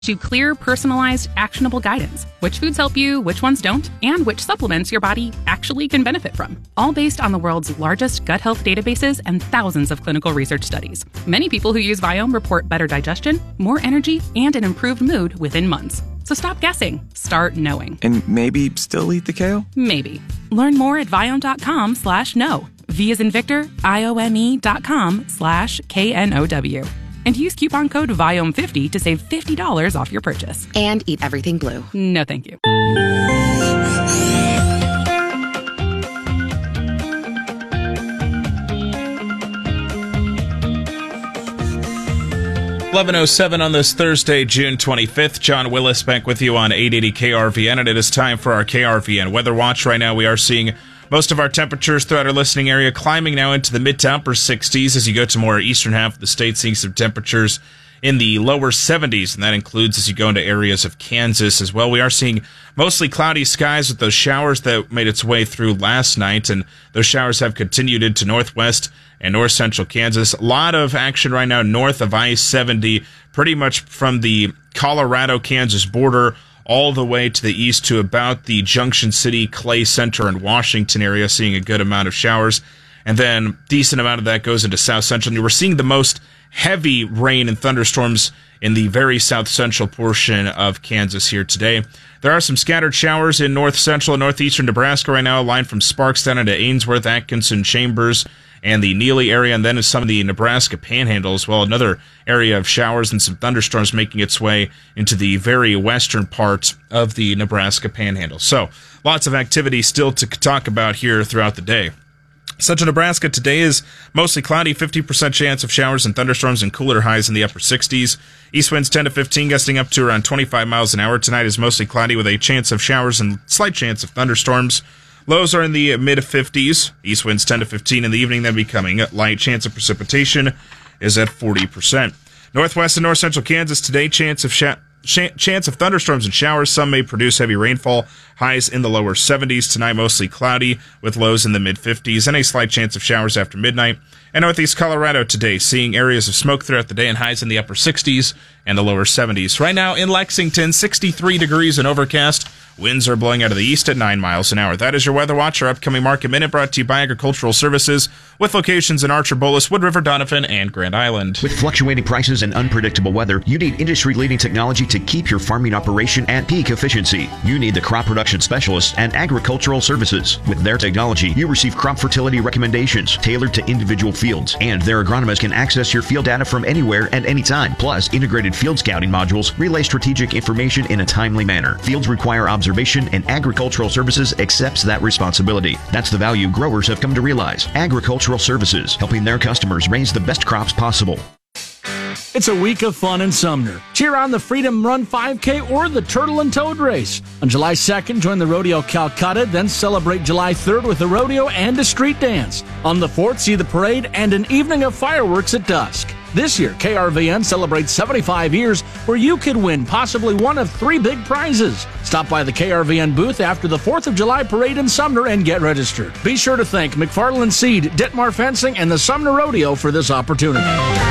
You clear, personalized, actionable guidance. Which foods help you, which ones don't, and which supplements your body actually can benefit from. All based on the world's largest gut health databases and thousands of clinical research studies. Many people who use Viome report better digestion, more energy, and an improved mood within months. So stop guessing. Start knowing. And maybe still eat the kale? Maybe. Learn more at Viome.com/know. V as in Victor, IOME.com/KNOW. And use coupon code VIOME50 to save $50 off your purchase. And eat everything blue. No, thank you. (11:07) on this Thursday, June 25th. John Willis back with you on 880 KRVN, and it is time for our KRVN Weather Watch. Right now, we are seeing most of our temperatures throughout our listening area climbing now into the mid to upper 60s as you go to more eastern half of the state, seeing some temperatures in the lower 70s, and that includes as you go into areas of Kansas as well. We are seeing mostly cloudy skies with those showers that made its way through last night, and those showers have continued into northwest and north central Kansas. A lot of action right now north of I-70, pretty much from the Colorado-Kansas border all the way to the east to about the Junction City, Clay Center, and Washington area, seeing a good amount of showers. And then decent amount of that goes into south central. And we're seeing the most heavy rain and thunderstorms in the very south central portion of Kansas here today. There are some scattered showers in north central and northeastern Nebraska right now, a line from Sparks down into Ainsworth, Atkinson, Chambers, and the Neely area, and then in some of the Nebraska Panhandle as well. Another area of showers and some thunderstorms making its way into the very western part of the Nebraska Panhandle. So lots of activity still to talk about here throughout the day. Central Nebraska today is mostly cloudy, 50% chance of showers and thunderstorms, and cooler highs in the upper 60s. East winds 10 to 15, gusting up to around 25 miles an hour. Tonight is mostly cloudy with a chance of showers and slight chance of thunderstorms. Lows are in the mid-50s. East winds 10 to 15 in the evening, then becoming light. Chance of precipitation is at 40%. Northwest and north central Kansas today, chance of thunderstorms and showers. Some may produce heavy rainfall. Highs in the lower 70s. Tonight, mostly cloudy with lows in the mid-50s and a slight chance of showers after midnight. And northeast Colorado today, seeing areas of smoke throughout the day and highs in the upper 60s and the lower 70s. Right now in Lexington, 63 degrees and overcast. Winds are blowing out of the east at 9 miles an hour. That is your Weather Watch, our upcoming Market Minute, brought to you by Agricultural Services, with locations in Archer, Bolus, Wood River, Donovan, and Grand Island. With fluctuating prices and unpredictable weather, you need industry-leading technology to keep your farming operation at peak efficiency. You need the crop production specialists and Agricultural Services. With their technology, you receive crop fertility recommendations tailored to individual fields, and their agronomists can access your field data from anywhere at any time. Plus, integrated field scouting modules relay strategic information in a timely manner. Fields require observation, and Agricultural Services accepts that responsibility. That's the value growers have come to realize. Agricultural Services, helping their customers raise the best crops possible. It's a week of fun in Sumner. Cheer on the Freedom Run 5K or the Turtle and Toad Race. On July 2nd, join the Rodeo Calcutta, then celebrate July 3rd with a rodeo and a street dance. On the 4th, see the parade and an evening of fireworks at dusk. This year, KRVN celebrates 75 years where you could win possibly one of 3 big prizes. Stop by the KRVN booth after the 4th of July parade in Sumner and get registered. Be sure to thank McFarland Seed, Ditmar Fencing, and the Sumner Rodeo for this opportunity.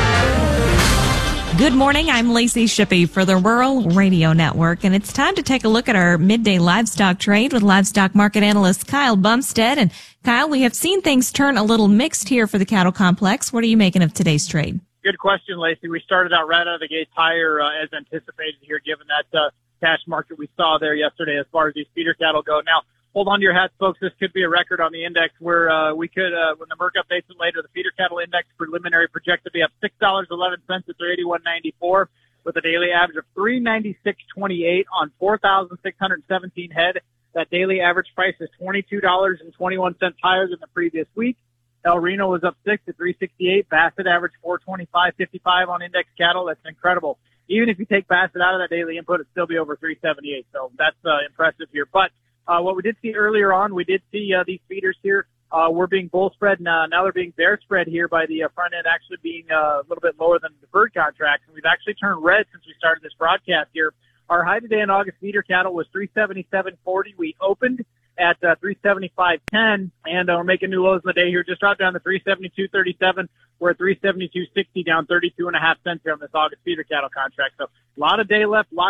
Good morning, I'm Lacey Shippey for the Rural Radio Network, and it's time to take a look at our midday livestock trade with livestock market analyst Kyle Bumstead. And Kyle, we have seen things turn a little mixed here for the cattle complex. What are you making of today's trade? Good question, Lacey. We started out right out of the gate higher as anticipated here, given that cash market we saw there yesterday as far as these feeder cattle go. Now, hold on to your hats, folks. This could be a record on the index where we could, when the Merc updates it later, the feeder cattle index preliminary projected to be up $6.11 at 381.94 with a daily average of 396.28 on 4,617 head. That daily average price is $22.21 higher than the previous week. El Reno was up 6 at 368. Bassett averaged 425.55 on index cattle. That's incredible. Even if you take Bassett out of that daily input, it'd still be over 378. So that's impressive here. But what we did see earlier on, we did see these feeders here were being bull spread. Now they're being bear spread here by the front end actually being a little bit lower than the deferred contracts. And we've actually turned red since we started this broadcast here. Our high today in August feeder cattle was 377.40. We opened at 375.10, and we're making new lows in the day here. Just dropped down to 372.37. We're at 372.60, down 32.5 cents here on this August feeder cattle contract. So a lot of day left,